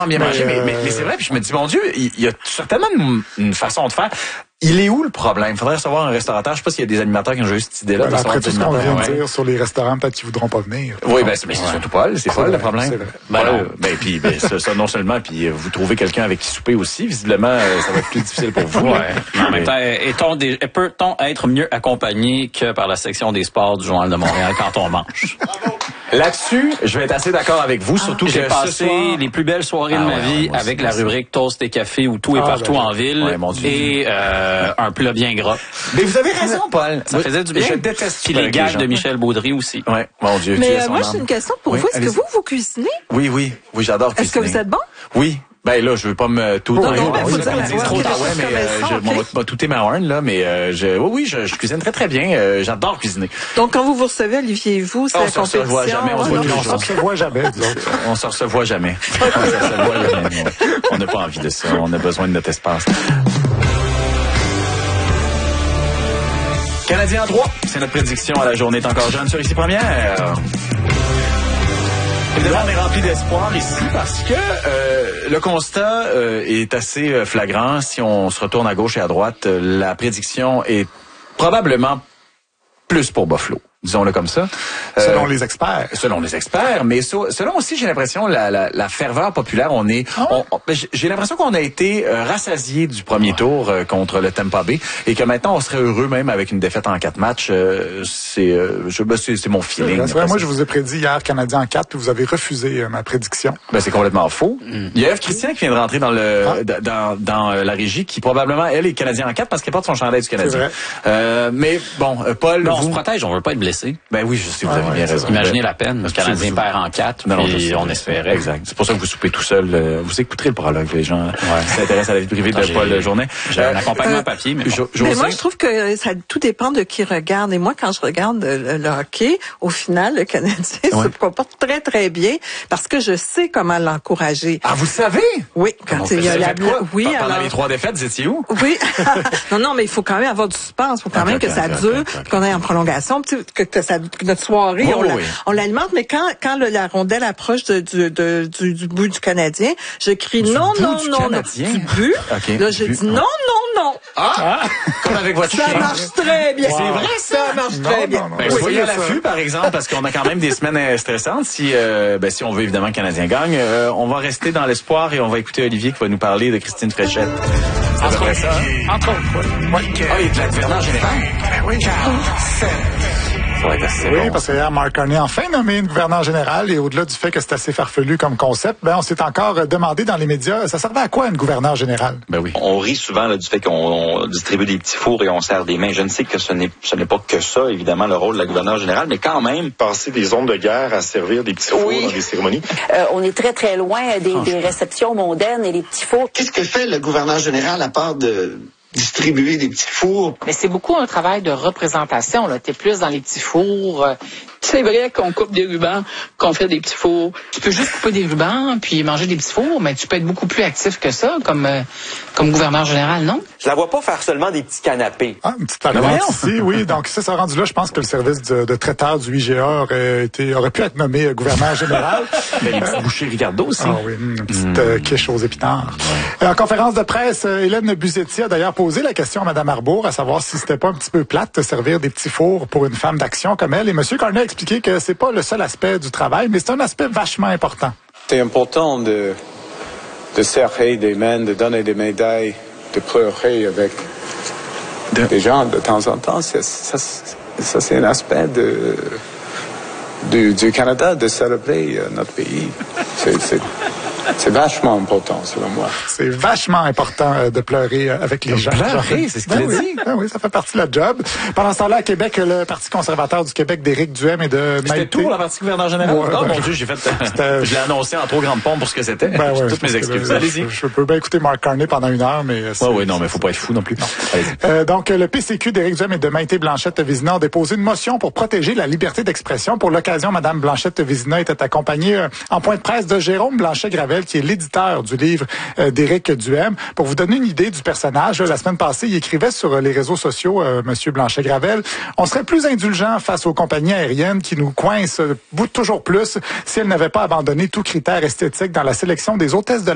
bien manger, mais c'est vrai, puis je me dis, mon Dieu, il y a certainement une façon de faire. Il est où le problème? Il faudrait recevoir un restaurateur. Je sais pas s'il y a des animateurs qui ont juste cette idée-là. Après tout ce qu'on vient de dire sur les restaurants, peut-être qu'ils voudront pas venir. Oui, mais c'est surtout Paul. C'est Paul le problème. C'est vrai. Puis ça non seulement, puis vous trouvez quelqu'un avec qui souper aussi. Visiblement, ça va être plus difficile pour vous. Ouais. En même temps, peut-on être mieux accompagné que par la section des sports du Journal de Montréal quand on mange? Là-dessus, je vais être assez d'accord avec vous, surtout que j'ai passé les plus belles soirées de ma vie avec la rubrique Toast et Café où tout est partout en ville et un plat bien gras. Mais vous avez raison, Paul. Ça faisait du bien. Je déteste puis les gags de Michel Baudry aussi. Ouais, mon Dieu. Mais moi, j'ai une question pour vous. Est-ce que vous cuisinez? Oui, j'adore cuisiner. Est-ce que vous êtes bon? Oui. Ben là, je veux pas me tout faut dire m'a touté ma horn là, mais je cuisine très très bien. J'adore cuisiner. Donc quand vous recevez Olivier et vous, c'est la compétition. On se revoit jamais. On se revoit jamais. On n'a pas envie de ça. On a besoin de notre espace. Canadien en 3, c'est notre prédiction à la journée est encore jeune sur Ici Première. Évidemment, on est rempli d'espoir ici parce que le constat est assez flagrant. Si on se retourne à gauche et à droite, la prédiction est probablement plus pour Buffalo. Disons-le comme ça. Selon les experts. Selon les experts, mais selon aussi, j'ai l'impression, la ferveur populaire, j'ai l'impression qu'on a été rassasié du premier tour contre le Tampa Bay et que maintenant, on serait heureux même avec une défaite en 4 matchs. C'est mon feeling. C'est vrai, moi, je vous ai prédit hier Canadien en 4, puis vous avez refusé ma prédiction. C'est complètement faux. Il y a Eve Christian qui vient de rentrer dans la régie, qui probablement, elle, est Canadien en 4 parce qu'elle porte son chandail du Canadien. Mais bon, Paul... on se protège, on veut pas être blessé. Ben oui, je sais, vous avez bien raison. Imaginez la peine. Le Canadien perd en 4, puis on espérait. Exact. C'est pour ça que vous soupez tout seul. Vous écouterez le prologue, les gens qui s'intéressent à la vie privée de Paul Journet. J'ai un accompagnement papier, mais bon. Mais moi, je trouve que ça tout dépend de qui regarde. Et moi, quand je regarde le hockey, au final, le Canadien se comporte très, très bien parce que je sais comment l'encourager. Ah, vous savez? Oui. Quand il y a la... Oui, pendant les 3 défaites, vous étiez où? Oui. Non, mais il faut quand même avoir du suspense. Il faut quand même que ça dure, qu'on aille en prolongation, que notre soirée, on l'alimente, mais quand la rondelle approche du but du Canadien, je crie non, du but. Là, je dis non. Comme avec votre chien. Ça marche très bien. C'est vrai, ça marche très bien. Soyez à l'affût, par exemple, parce qu'on a quand même des semaines stressantes. Si on veut évidemment que le Canadien gagne, on va rester dans l'espoir et on va écouter Olivier qui va nous parler de Christine Fréchette. C'est à peu près ça. Entre autres. Il est de la gouverneur général. Oui, parce que hier, Mark Carney a enfin nommé une gouverneure générale et au-delà du fait que c'est assez farfelu comme concept, on s'est encore demandé dans les médias, ça servait à quoi une gouverneure générale? Ben oui. On rit souvent du fait qu'on distribue des petits fours et on serre des mains. Je ne sais que ce n'est pas que ça, évidemment, le rôle de la gouverneure générale, mais quand même... Passer des zones de guerre à servir des petits fours dans des cérémonies. On est très, très loin des réceptions mondaines et des petits fours. Qu'est-ce que fait le gouverneur général à part de distribuer des petits fours? Mais c'est beaucoup un travail de représentation, là. T'es plus dans les petits fours. C'est vrai qu'on coupe des rubans, qu'on fait des petits fours. Tu peux juste couper des rubans puis manger des petits fours, mais tu peux être beaucoup plus actif que ça comme gouverneur général, non? Je la vois pas faire seulement des petits canapés. Une petite parenthèse ici, oui. Donc, ça rendu là, je pense que le service de traiteur du IGA aurait pu être nommé gouverneur général. Mais les petits bouchers Ricardo aussi. Ah oui, une petite quiche aux épinards. En conférence de presse, Hélène Buzetti a d'ailleurs posé la question à Mme Arbour, à savoir si c'était pas un petit peu plate de servir des petits fours pour une femme d'action comme elle. Et M. Carney a expliqué que c'est pas le seul aspect du travail, mais c'est un aspect vachement important. C'est important de serrer des mains, de donner des médailles, de pleurer avec des gens de temps en temps. Ça c'est un aspect du Canada, de célébrer notre pays. C'est vachement important, selon moi. C'est vachement important de pleurer avec les gens. Pleurer, c'est ce qu'il a dit. Oui, ça fait partie de la job. Pendant ce temps-là, à Québec, le Parti conservateur du Québec d'Éric Duhaime et de C'était tout, la partie gouverneur général? Mon Dieu, je l'ai annoncé en trop grande pompe pour ce que c'était. Toutes mes excuses. Allez-y. Je peux bien écouter Mark Carney pendant 1 heure, mais... non, mais faut pas être fou non plus. Donc, le PCQ d'Éric Duhaime et de Maïté Blanchette-Vézina ont déposé une motion pour protéger la liberté d'expression. Pour l'occasion, Mme Blanchette-Vézina était accompagnée en point de presse de Jérôme Blanchet-Gravel, qui est l'éditeur du livre d'Éric Duhaime. Pour vous donner une idée du personnage, la semaine passée, il écrivait sur les réseaux sociaux, Monsieur Blanchet-Gravel, on serait plus indulgent face aux compagnies aériennes qui nous coincent toujours plus si elles n'avaient pas abandonné tout critère esthétique dans la sélection des hôtesses de